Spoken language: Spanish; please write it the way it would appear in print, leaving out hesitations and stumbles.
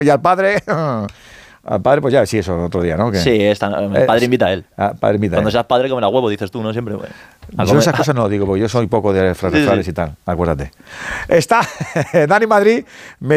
Y al padre... Al padre, pues ya, sí, eso otro día, ¿no? ¿Qué? Sí, el padre invita a él. Padre invita Cuando a él. seas padre, comerás huevo, dices tú, ¿no? Siempre. Bueno, Yo esas cosas no lo digo, porque yo soy poco de refranes Sí. y tal, acuérdate. Está Dani Madrid...